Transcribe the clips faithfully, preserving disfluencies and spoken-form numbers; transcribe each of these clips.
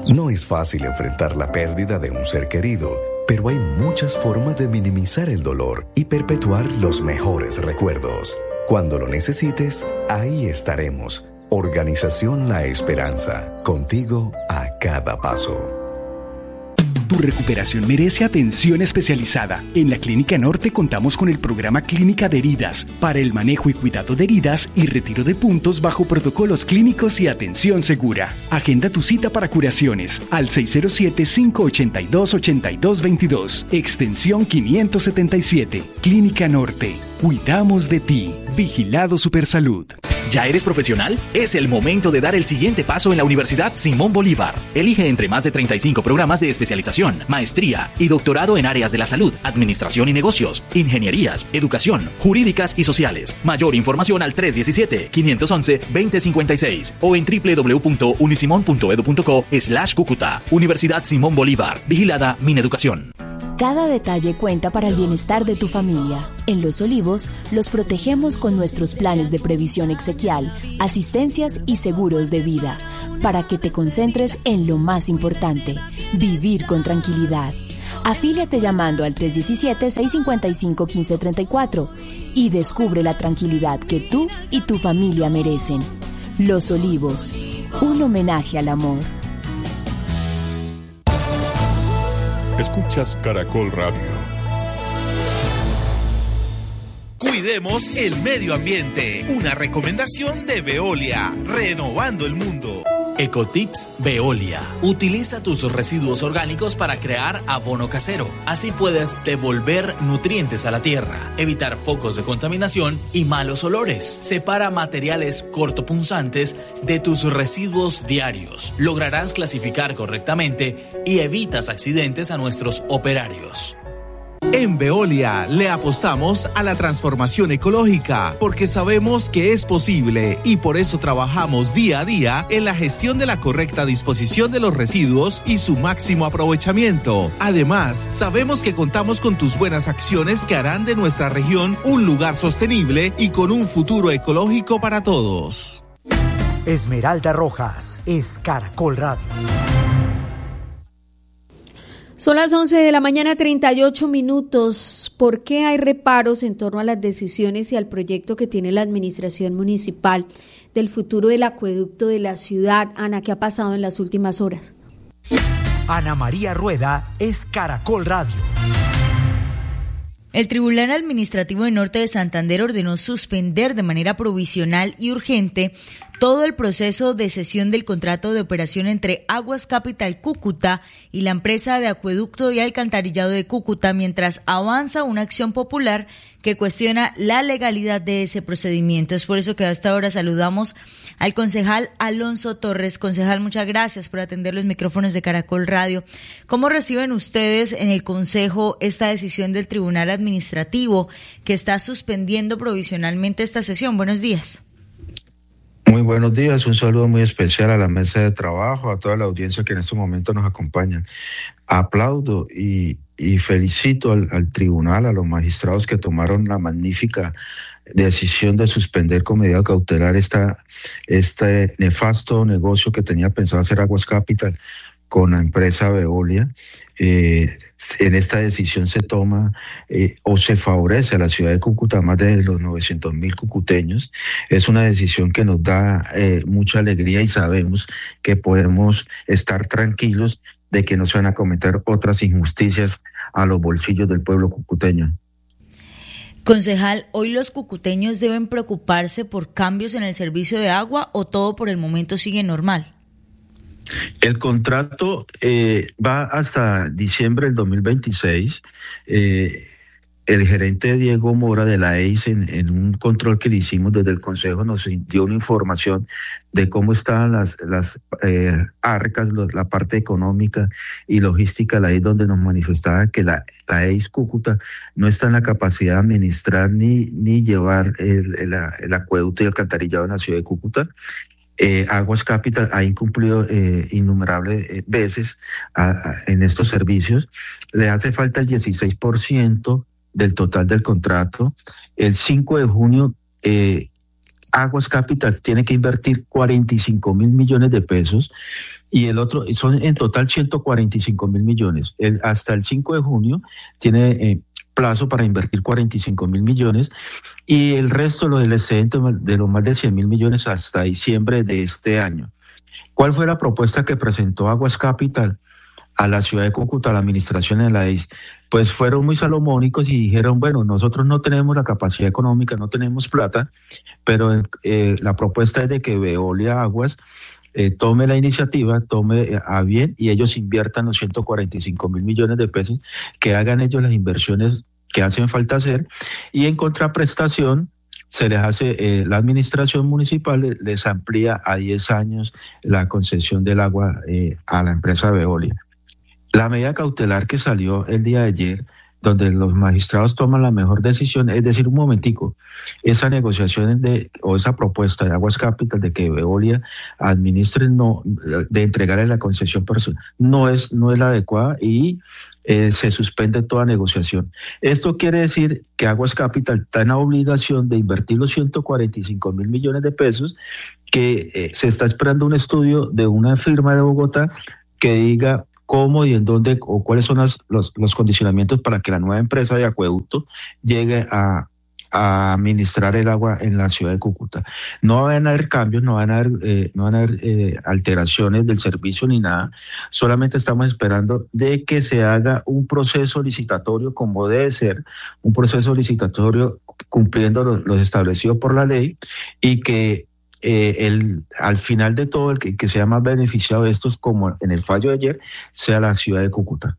No es fácil enfrentar la pérdida de un ser querido, pero hay muchas formas de minimizar el dolor y perpetuar los mejores recuerdos. Cuando lo necesites, ahí estaremos. Organización La Esperanza, contigo a cada paso. Tu recuperación merece atención especializada. En la Clínica Norte contamos con el programa Clínica de Heridas para el manejo y cuidado de heridas y retiro de puntos bajo protocolos clínicos y atención segura. Agenda tu cita para curaciones al seis cero siete, cinco ocho dos, ocho dos dos dos, extensión quinientos setenta y siete. Clínica Norte. Cuidamos de ti. Vigilado Supersalud. ¿Ya eres profesional? Es el momento de dar el siguiente paso en la Universidad Simón Bolívar. Elige entre más de treinta y cinco programas de especialización, maestría y doctorado en áreas de la salud, administración y negocios, ingenierías, educación, jurídicas y sociales. Mayor información al tres uno siete, cinco uno uno, dos cero cinco seis o en doble u doble u doble u punto unisimon punto edu punto co slash Cúcuta. Universidad Simón Bolívar. Vigilada Mineducación. Cada detalle cuenta para el bienestar de tu familia. En Los Olivos, los protegemos con nuestros planes de previsión exequial, asistencias y seguros de vida, para que te concentres en lo más importante, vivir con tranquilidad. Afíliate llamando al tres uno siete, seis cinco cinco, uno cinco tres cuatro y descubre la tranquilidad que tú y tu familia merecen. Los Olivos, un homenaje al amor. Escuchas Caracol Radio. Cuidemos el medio ambiente. Una recomendación de Veolia, renovando el mundo. Ecotips Veolia. Utiliza tus residuos orgánicos para crear abono casero. Así puedes devolver nutrientes a la tierra, evitar focos de contaminación y malos olores. Separa materiales cortopunzantes de tus residuos diarios. Lograrás clasificar correctamente y evitas accidentes a nuestros operarios. En Veolia le apostamos a la transformación ecológica porque sabemos que es posible y por eso trabajamos día a día en la gestión de la correcta disposición de los residuos y su máximo aprovechamiento. Además, sabemos que contamos con tus buenas acciones que harán de nuestra región un lugar sostenible y con un futuro ecológico para todos. Esmeralda Rojas es Caracol Radio. Son las once de la mañana, treinta y ocho minutos. ¿Por qué hay reparos en torno a las decisiones y al proyecto que tiene la administración municipal del futuro del acueducto de la ciudad? Ana, ¿qué ha pasado en las últimas horas? Ana María Rueda es Caracol Radio. El Tribunal Administrativo de Norte de Santander ordenó suspender de manera provisional y urgente todo el proceso de cesión del contrato de operación entre Aguas Capital Cúcuta y la empresa de acueducto y alcantarillado de Cúcuta, mientras avanza una acción popular que cuestiona la legalidad de ese procedimiento. Es por eso que a esta hora saludamos al concejal Alonso Torres. Concejal, muchas gracias por atender los micrófonos de Caracol Radio. ¿Cómo reciben ustedes en el Consejo esta decisión del Tribunal Administrativo que está suspendiendo provisionalmente esta sesión? Buenos días. Muy buenos días, un saludo muy especial a la mesa de trabajo, a toda la audiencia que en este momento nos acompaña. Aplaudo y, y felicito al, al tribunal, a los magistrados que tomaron la magnífica decisión de suspender con medida cautelar esta, este nefasto negocio que tenía pensado hacer Aguas Capital con la empresa Veolia. Eh, en esta decisión se toma eh, o se favorece a la ciudad de Cúcuta, más de los novecientos mil cucuteños. Es una decisión que nos da eh, mucha alegría y sabemos que podemos estar tranquilos de que no se van a cometer otras injusticias a los bolsillos del pueblo cucuteño. Concejal, ¿hoy los cucuteños deben preocuparse por cambios en el servicio de agua o todo por el momento sigue normal? El contrato eh, va hasta diciembre del dos mil veintiséis. Eh, el gerente Diego Mora de la E I S en, en un control que le hicimos desde el Consejo nos dio una información de cómo estaban las, las eh, arcas, los, la parte económica y logística de la E I S, donde nos manifestaba que la, la E I S Cúcuta no está en la capacidad de administrar ni, ni llevar el, el, el acueducto y alcantarillado en la ciudad de Cúcuta. Eh, Aguas Capital ha incumplido eh, innumerables eh, veces a, a, en estos servicios. Le hace falta el dieciséis por ciento del total del contrato. El cinco de junio eh, Aguas Capital tiene que invertir cuarenta y cinco mil millones de pesos y el otro, son en total ciento cuarenta y cinco mil millones. El, hasta el cinco de junio tiene eh, plazo para invertir cuarenta y cinco mil millones y el resto, lo del excedente de los más de cien mil millones hasta diciembre de este año. ¿Cuál fue la propuesta que presentó Aguas Capital a la ciudad de Cúcuta, a la administración de la E I S? Pues fueron muy salomónicos y dijeron, bueno, nosotros no tenemos la capacidad económica, no tenemos plata, pero eh, la propuesta es de que Veolia Aguas eh, tome la iniciativa, tome eh, a bien y ellos inviertan los ciento cuarenta y cinco mil millones de pesos, que hagan ellos las inversiones que hacen falta hacer y en contraprestación se les hace, eh, la administración municipal les amplía a diez años la concesión del agua eh, a la empresa Veolia. La medida cautelar que salió el día de ayer, donde los magistrados toman la mejor decisión, es decir, un momentico, esa negociación de, o esa propuesta de Aguas Capital de que Veolia administre, no, de entregarle la concesión personal, no es, no es la adecuada y eh, se suspende toda negociación. Esto quiere decir que Aguas Capital está en la obligación de invertir los ciento cuarenta y cinco mil millones de pesos, que eh, se está esperando un estudio de una firma de Bogotá que diga cómo y en dónde o cuáles son las, los, los condicionamientos para que la nueva empresa de acueducto llegue a, a administrar el agua en la ciudad de Cúcuta. No van a haber cambios, no van a haber, eh, no van a haber eh, alteraciones del servicio ni nada, solamente estamos esperando de que se haga un proceso licitatorio como debe ser, un proceso licitatorio cumpliendo los, los establecidos por la ley y que Eh, el, al final de todo, el que, que sea más beneficiado de estos, como en el fallo de ayer, sea la ciudad de Cúcuta.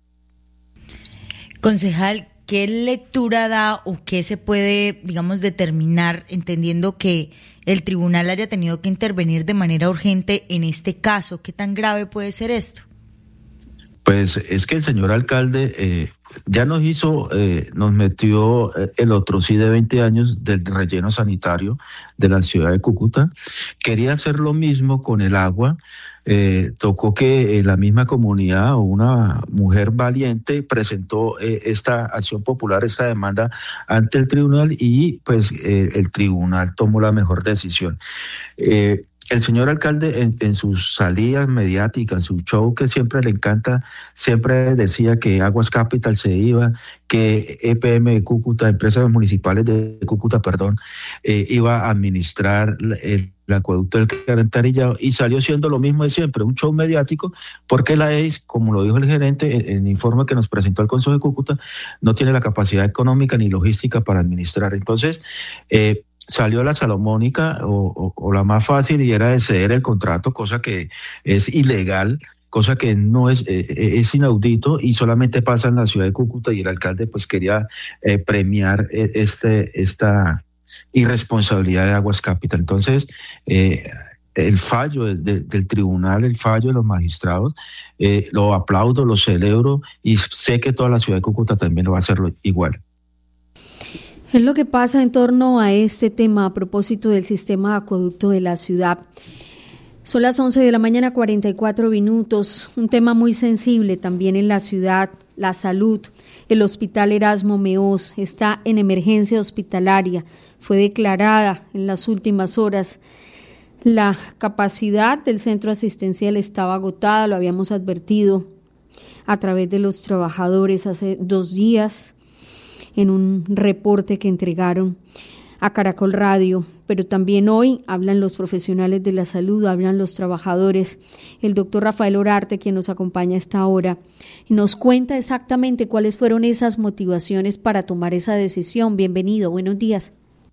Concejal, ¿qué lectura da o qué se puede, digamos, determinar, entendiendo que el tribunal haya tenido que intervenir de manera urgente en este caso? ¿Qué tan grave puede ser esto? Pues es que el señor alcalde eh, ya nos hizo, eh, nos metió el otro sí de veinte años del relleno sanitario de la ciudad de Cúcuta. Quería hacer lo mismo con el agua. Eh, tocó que eh, la misma comunidad o una mujer valiente presentó eh, esta acción popular, esta demanda ante el tribunal y pues eh, el tribunal tomó la mejor decisión. Eh, El señor alcalde en, en sus salidas mediáticas, en su show que siempre le encanta, siempre decía que Aguas Capital se iba, que E P M de Cúcuta, Empresas Municipales de Cúcuta, perdón, eh, iba a administrar el, el acueducto del Alcantarillado y salió siendo lo mismo de siempre, un show mediático, porque la E I S, como lo dijo el gerente en el informe que nos presentó el Consejo de Cúcuta, no tiene la capacidad económica ni logística para administrar. Entonces, eh, salió la salomónica o, o, o la más fácil y era de ceder el contrato, cosa que es ilegal, cosa que no es, eh, es inaudito y solamente pasa en la ciudad de Cúcuta y el alcalde pues quería eh, premiar este esta irresponsabilidad de Aguas Capital. Entonces, eh, el fallo de, de, del tribunal, el fallo de los magistrados, eh, lo aplaudo, lo celebro y sé que toda la ciudad de Cúcuta también lo va a hacer igual. Es lo que pasa en torno a este tema a propósito del sistema de acueducto de la ciudad. Son las once de la mañana, cuarenta y cuatro minutos, un tema muy sensible también en la ciudad, la salud. El Hospital Erasmo Meós está en emergencia hospitalaria, fue declarada en las últimas horas. La capacidad del centro asistencial estaba agotada, lo habíamos advertido a través de los trabajadores hace dos días. En un reporte que entregaron a Caracol Radio, pero también hoy hablan los profesionales de la salud, hablan los trabajadores. El doctor Rafael Orarte, quien nos acompaña a esta hora, nos cuenta exactamente cuáles fueron esas motivaciones para tomar esa decisión. Bienvenido, buenos días.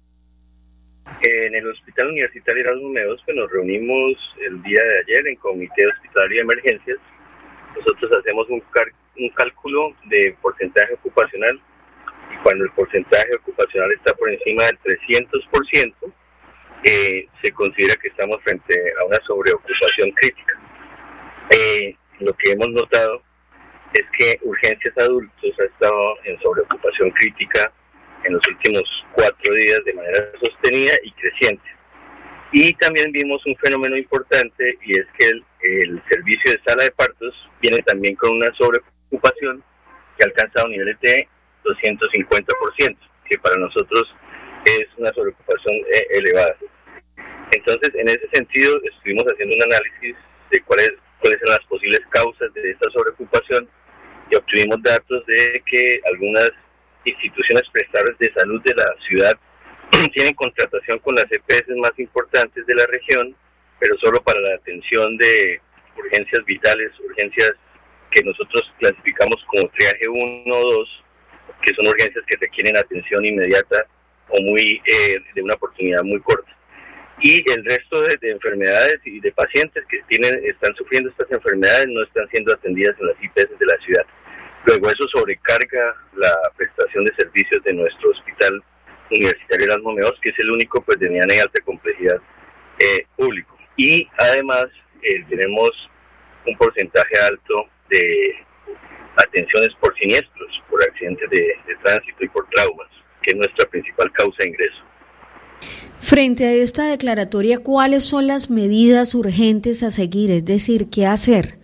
En el Hospital Universitario Erasmo Meós pues nos reunimos el día de ayer en Comité Hospitalario de Emergencias. Nosotros hacemos un, car- un cálculo de porcentaje ocupacional. Cuando el porcentaje ocupacional está por encima del trescientos por ciento, eh, se considera que estamos frente a una sobreocupación crítica. Eh, lo que hemos notado es que urgencias adultos ha estado en sobreocupación crítica en los últimos cuatro días de manera sostenida y creciente. Y también vimos un fenómeno importante y es que el, el servicio de sala de partos viene también con una sobreocupación que ha alcanzado niveles de doscientos cincuenta por ciento, que para nosotros es una sobreocupación eh, elevada. Entonces, en ese sentido, estuvimos haciendo un análisis de cuáles, cuáles eran las posibles causas de esta sobreocupación y obtuvimos datos de que algunas instituciones prestadoras de salud de la ciudad tienen contratación con las E P S más importantes de la región, pero solo para la atención de urgencias vitales, urgencias que nosotros clasificamos como triaje uno o dos, que son urgencias que requieren atención inmediata o muy eh, de una oportunidad muy corta. Y el resto de, de enfermedades y de pacientes que tienen están sufriendo estas enfermedades no están siendo atendidas en las I P S de la ciudad. Luego eso sobrecarga la prestación de servicios de nuestro hospital universitario Erasmo Meos, que es el único pues de mediana y alta complejidad eh, público. Y además eh, tenemos un porcentaje alto de atenciones por siniestros, por accidentes de, de tránsito y por traumas, que es nuestra principal causa de ingreso. Frente a esta declaratoria, ¿cuáles son las medidas urgentes a seguir? Es decir, ¿qué hacer?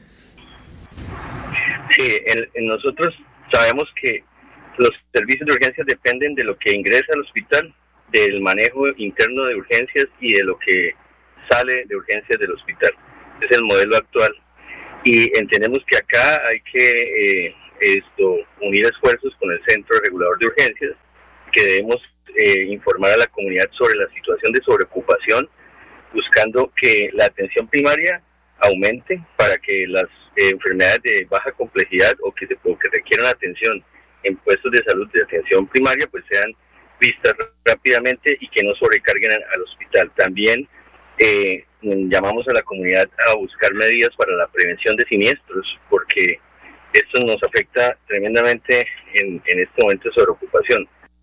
Sí, en, en nosotros sabemos que los servicios de urgencias dependen de lo que ingresa al hospital, del manejo interno de urgencias y de lo que sale de urgencias del hospital. Es el modelo actual. Y entendemos que acá hay que eh, esto unir esfuerzos con el Centro Regulador de Urgencias, que debemos eh, informar a la comunidad sobre la situación de sobreocupación, buscando que la atención primaria aumente para que las eh, enfermedades de baja complejidad o que, se, o que requieran atención en puestos de salud de atención primaria pues sean vistas rápidamente y que no sobrecarguen al hospital. También eh, llamamos a la comunidad a buscar medidas para la prevención de siniestros, porque esto nos afecta tremendamente en, en este momento de sobreocupación.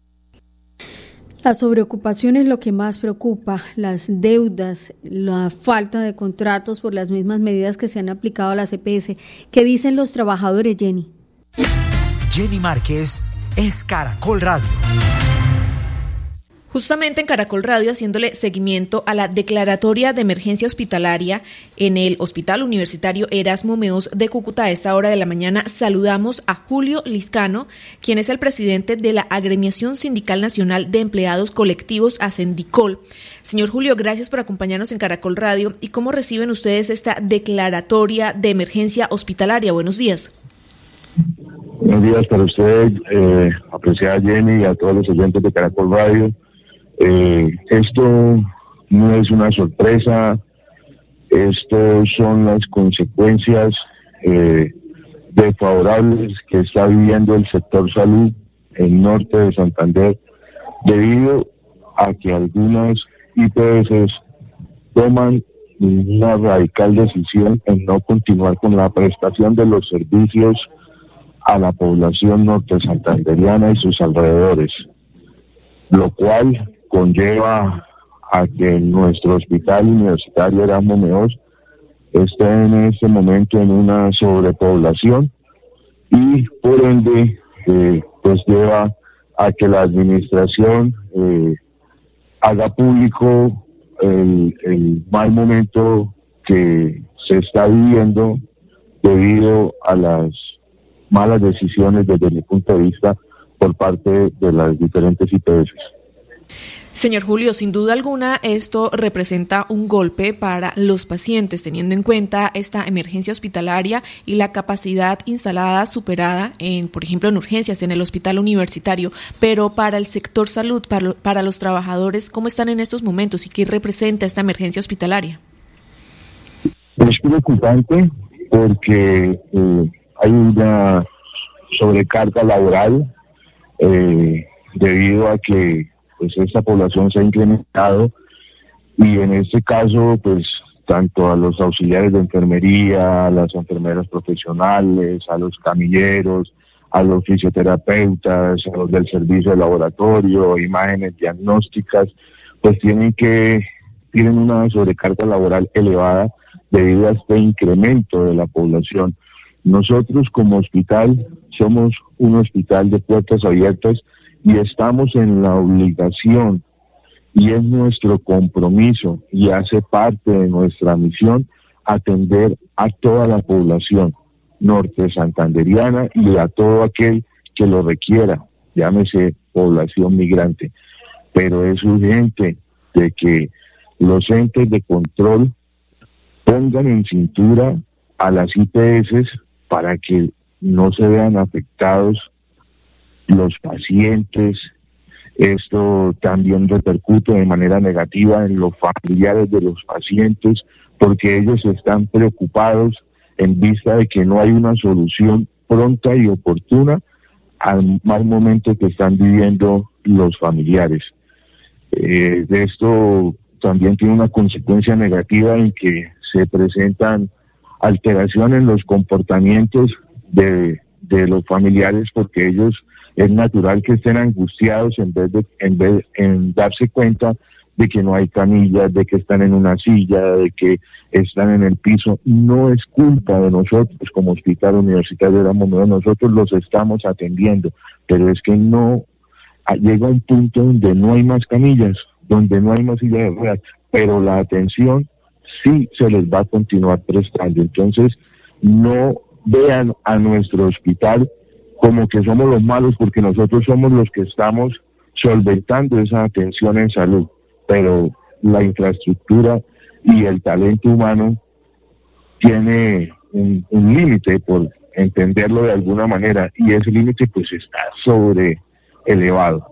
La sobreocupación es lo que más preocupa, las deudas, la falta de contratos por las mismas medidas que se han aplicado a las E P S. ¿Qué dicen los trabajadores, Jenny? Jenny Márquez es Caracol Radio. Justamente en Caracol Radio, haciéndole seguimiento a la declaratoria de emergencia hospitalaria en el Hospital Universitario Erasmo Meos de Cúcuta. A esta hora de la mañana saludamos a Julio Liscano, quien es el presidente de la Agremiación Sindical Nacional de Empleados Colectivos, Asendicol. Señor Julio, gracias por acompañarnos en Caracol Radio. ¿Y cómo reciben ustedes esta declaratoria de emergencia hospitalaria? Buenos días. Buenos días para usted, eh, apreciada Jenny, y a todos los oyentes de Caracol Radio. Eh, esto no es una sorpresa, esto son las consecuencias eh, desfavorables que está viviendo el sector salud en norte de Santander, debido a que algunas I P S toman una radical decisión en no continuar con la prestación de los servicios a la población norte santanderiana y sus alrededores, lo cual conlleva a que nuestro hospital universitario Erasmo Meos esté en este momento en una sobrepoblación y por ende eh, pues lleva a que la administración eh, haga público el, el mal momento que se está viviendo debido a las malas decisiones desde mi punto de vista por parte de las diferentes I P S. Señor Julio, sin duda alguna esto representa un golpe para los pacientes, teniendo en cuenta esta emergencia hospitalaria y la capacidad instalada superada, en, por ejemplo, en urgencias en el hospital universitario. Pero para el sector salud, para, para los trabajadores, ¿cómo están en estos momentos y qué representa esta emergencia hospitalaria? Es preocupante porque eh, hay una sobrecarga laboral eh, debido a que pues esta población se ha incrementado y en este caso pues tanto a los auxiliares de enfermería, a las enfermeras profesionales, a los camilleros, a los fisioterapeutas, a los del servicio de laboratorio, imágenes diagnósticas, pues tienen que tienen una sobrecarga laboral elevada debido a este incremento de la población. Nosotros como hospital somos un hospital de puertas abiertas y estamos en la obligación, y es nuestro compromiso y hace parte de nuestra misión, atender a toda la población norte santanderiana y a todo aquel que lo requiera, llámese población migrante. Pero es urgente de que los entes de control pongan en cintura a las I P S para que no se vean afectados los pacientes. Esto también repercute de manera negativa en los familiares de los pacientes, porque ellos están preocupados en vista de que no hay una solución pronta y oportuna al mal momento que están viviendo los familiares. Eh, esto también tiene una consecuencia negativa en que se presentan alteraciones en los comportamientos de, de los familiares, porque ellos es natural que estén angustiados en vez de en vez en darse cuenta de que no hay camillas, de que están en una silla, de que están en el piso. No es culpa de nosotros como Hospital Universitario Eras Momeo, nosotros los estamos atendiendo, pero es que no llega un punto donde no hay más camillas, donde no hay más sillas de ruedas, pero la atención sí se les va a continuar prestando. Entonces, no vean a nuestro hospital como que somos los malos, porque nosotros somos los que estamos solventando esa atención en salud, pero la infraestructura y el talento humano tiene un, un límite, por entenderlo de alguna manera, y ese límite pues está sobre elevado.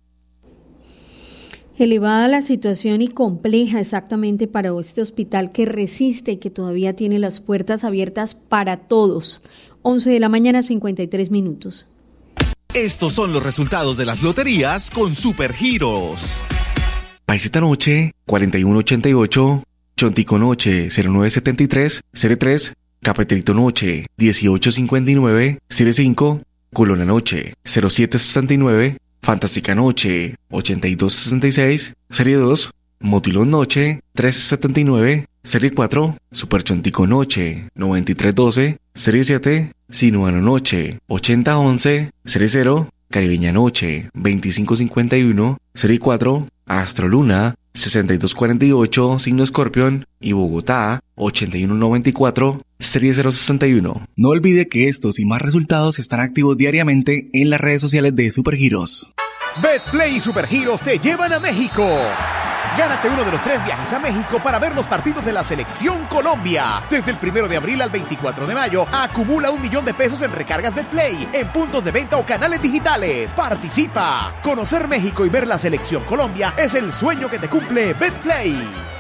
Elevada la situación y compleja exactamente para este hospital que resiste y que todavía tiene las puertas abiertas para todos. once de la mañana, cincuenta y tres minutos. Estos son los resultados de las loterías con Supergiros. Paisita Noche, cuarenta y uno ochenta y ocho, Chontico Noche, cero nueve setenta y tres, serie tres, Cafeterito Noche, dieciocho cincuenta y nueve, serie cinco, Colona Noche, cero siete sesenta y nueve, Fantástica Noche, ochenta y dos sesenta y seis, serie dos, Motilón Noche, trece setenta y nueve, serie cuatro, Super Chontico Noche, noventa y tres doce, serie siete, Sinuano Noche, ochenta once, serie cero, Caribeña Noche, veinticinco cincuenta y uno, serie cuatro, Astro Luna, sesenta y dos cuarenta y ocho, signo Escorpión, y Bogotá, ochenta y uno noventa y cuatro, serie cero sesenta y uno. No olvide que estos y más resultados están activos diariamente en las redes sociales de Supergiros. Betplay y Supergiros te llevan a México. Gánate uno de los tres viajes a México para ver los partidos de la Selección Colombia. Desde el primero de abril al veinticuatro de mayo, acumula un millón de pesos en recargas Betplay, en puntos de venta o canales digitales. ¡Participa! Conocer México y ver la Selección Colombia es el sueño que te cumple Betplay.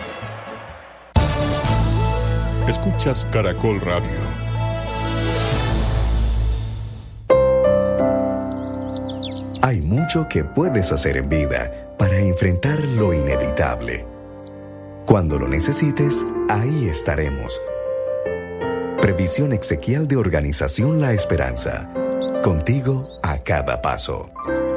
Escuchas Caracol Radio. Hay mucho que puedes hacer en vida para enfrentar lo inevitable. Cuando lo necesites, ahí estaremos. Previsión exequial de Organización La Esperanza. Contigo a cada paso.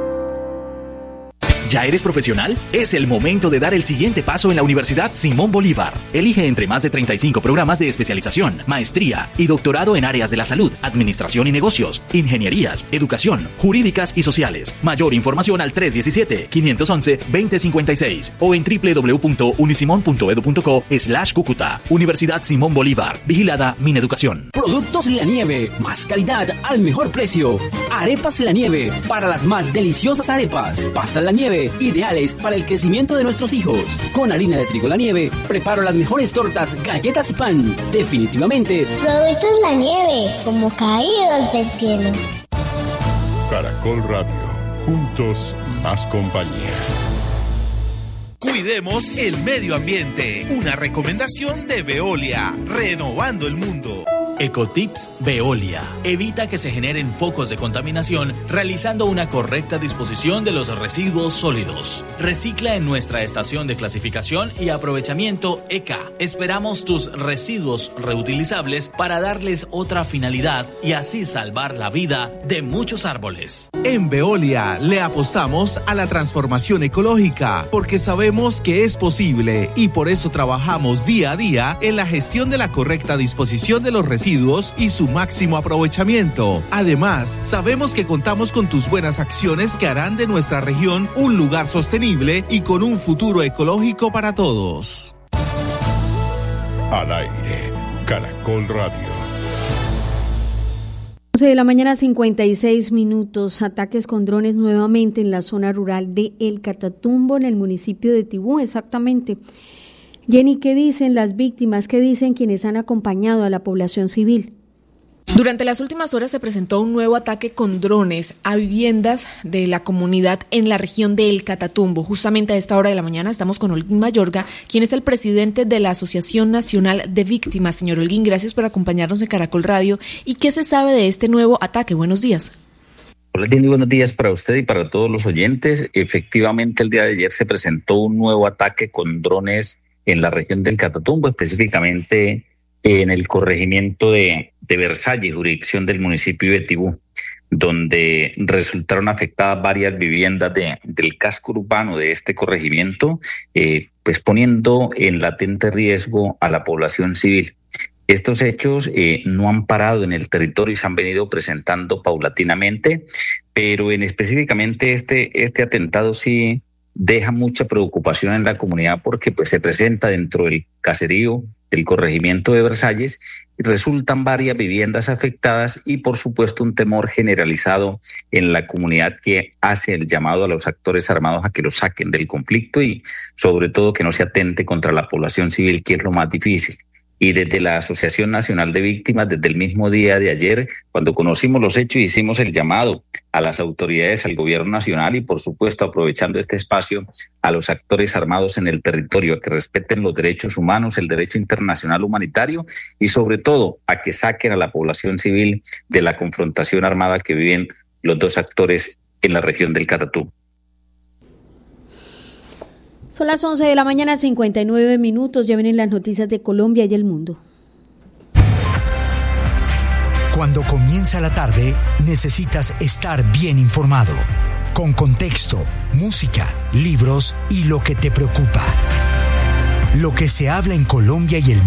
¿Ya eres profesional? Es el momento de dar el siguiente paso en la Universidad Simón Bolívar. Elige entre más de treinta y cinco programas de especialización, maestría y doctorado en áreas de la salud, administración y negocios, ingenierías, educación, jurídicas y sociales. Mayor información al tres diecisiete, quinientos once, veinte cincuenta y seis o en doble u doble u doble u punto unisimon punto edu punto co slash Cúcuta. Universidad Simón Bolívar. Vigilada Mineducación. Productos La Nieve. Más calidad al mejor precio. Arepas La Nieve. Para las más deliciosas arepas. Pasta La Nieve. Ideales para el crecimiento de nuestros hijos. Con harina de trigo La Nieve, preparo las mejores tortas, galletas y pan. Definitivamente. Productos La Nieve, como caídos del cielo. Caracol Radio. Juntos, más compañía. Cuidemos el medio ambiente. Una recomendación de Veolia. Renovando el mundo. Ecotips Veolia. Evita que se generen focos de contaminación realizando una correcta disposición de los residuos sólidos. Recicla en nuestra estación de clasificación y aprovechamiento E C A. Esperamos tus residuos reutilizables para darles otra finalidad y así salvar la vida de muchos árboles. En Veolia le apostamos a la transformación ecológica porque sabemos que es posible y por eso trabajamos día a día en la gestión de la correcta disposición de los residuos y su máximo aprovechamiento. Además, sabemos que contamos con tus buenas acciones que harán de nuestra región un lugar sostenible y con un futuro ecológico para todos. Al aire, Caracol Radio. once de la mañana, cincuenta y seis minutos. Ataques con drones nuevamente en la zona rural de El Catatumbo, en el municipio de Tibú, exactamente. Jenny, ¿qué dicen las víctimas? ¿Qué dicen quienes han acompañado a la población civil? Durante las últimas horas se presentó un nuevo ataque con drones a viviendas de la comunidad en la región de El Catatumbo. Justamente a esta hora de la mañana estamos con Holguín Mayorga, quien es el presidente de la Asociación Nacional de Víctimas. Señor Holguín, gracias por acompañarnos en Caracol Radio. ¿Y qué se sabe de este nuevo ataque? Buenos días. Hola, Jenny, buenos días para usted y para todos los oyentes. Efectivamente, el día de ayer se presentó un nuevo ataque con drones en la región del Catatumbo, específicamente en el corregimiento de, de Versalles, jurisdicción del municipio de Tibú, donde resultaron afectadas varias viviendas de, del casco urbano de este corregimiento, eh, pues poniendo en latente riesgo a la población civil. Estos hechos eh, no han parado en el territorio y se han venido presentando paulatinamente, pero en específicamente este, este atentado sí deja mucha preocupación en la comunidad porque pues se presenta dentro del caserío del corregimiento de Versalles y resultan varias viviendas afectadas y por supuesto un temor generalizado en la comunidad que hace el llamado a los actores armados a que los saquen del conflicto y sobre todo que no se atente contra la población civil, que es lo más difícil. Y desde la Asociación Nacional de Víctimas, desde el mismo día de ayer, cuando conocimos los hechos, hicimos el llamado a las autoridades, al gobierno nacional y, por supuesto, aprovechando este espacio, a los actores armados en el territorio, a que respeten los derechos humanos, el derecho internacional humanitario y, sobre todo, a que saquen a la población civil de la confrontación armada que viven los dos actores en la región del Catatumbo. Son las once de la mañana, cincuenta y nueve minutos. Ya vienen las noticias de Colombia y el mundo. Cuando comienza la tarde, necesitas estar bien informado. Con contexto, música, libros y lo que te preocupa. Lo que se habla en Colombia y el mundo.